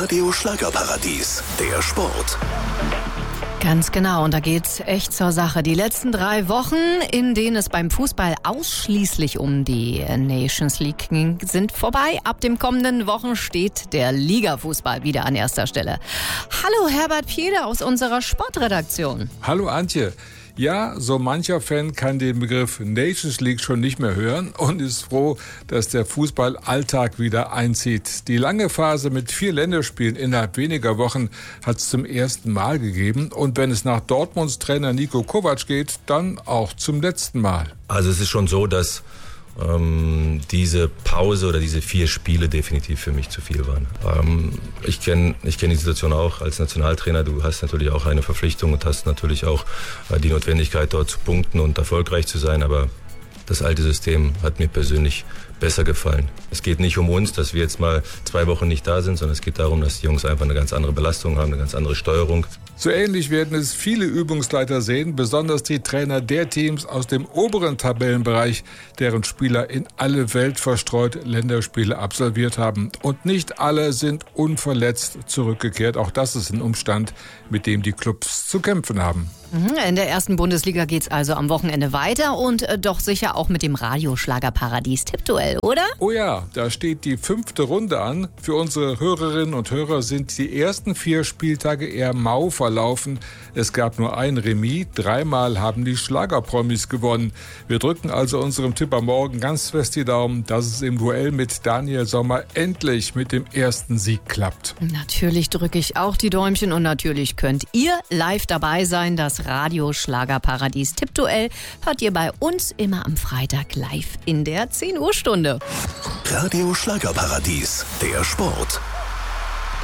Radio Schlagerparadies, der Sport. Ganz genau, und da geht's echt zur Sache. Die letzten 3 Wochen, in denen es beim Fußball ausschließlich um die Nations League ging, sind vorbei. Ab dem kommenden Wochen steht der Ligafußball wieder an erster Stelle. Hallo Herbert Pieder aus unserer Sportredaktion. Hallo Antje. Ja, so mancher Fan kann den Begriff Nations League schon nicht mehr hören und ist froh, dass der Fußballalltag wieder einzieht. Die lange Phase mit 4 Länderspielen innerhalb weniger Wochen hat es zum ersten Mal gegeben. Und wenn es nach Dortmunds Trainer Niko Kovac geht, dann auch zum letzten Mal. Also es ist schon so, dass diese Pause oder diese 4 Spiele definitiv für mich zu viel waren. Ich kenn die Situation auch als Nationaltrainer. Du hast natürlich auch eine Verpflichtung und hast natürlich auch die Notwendigkeit, dort zu punkten und erfolgreich zu sein. Aber das alte System hat mir persönlich besser gefallen. Es geht nicht um uns, dass wir jetzt mal 2 Wochen nicht da sind, sondern es geht darum, dass die Jungs einfach eine ganz andere Belastung haben, eine ganz andere Steuerung. So ähnlich werden es viele Übungsleiter sehen, besonders die Trainer der Teams aus dem oberen Tabellenbereich, deren Spieler in alle Welt verstreut Länderspiele absolviert haben. Und nicht alle sind unverletzt zurückgekehrt. Auch das ist ein Umstand, mit dem die Clubs zu kämpfen haben. In der ersten Bundesliga geht's also am Wochenende weiter und doch sicher auch mit dem Radioschlagerparadies Tippduell, oder? Oh ja, da steht die 5. Runde an. Für unsere Hörerinnen und Hörer sind die ersten 4 Spieltage eher mau verlaufen. Es gab nur ein Remis. 3-mal haben die Schlagerpromis gewonnen. Wir drücken also unserem Tipper morgen ganz fest die Daumen, dass es im Duell mit Daniel Sommer endlich mit dem ersten Sieg klappt. Natürlich drücke ich auch die Däumchen und natürlich könnt ihr live dabei sein. Das Radio-Schlagerparadies Tippduell hört ihr bei uns immer am Freitag live in der 10 Uhr Stunde. Radio Schlagerparadies, der Sport.